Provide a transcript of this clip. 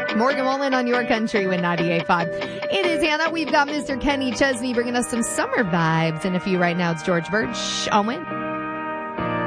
Morgan Wallen on your country with 98.5. It is Hannah. We've got Mr. Kenny Chesney bringing us some summer vibes. And a few right now, it's George Birch on Win.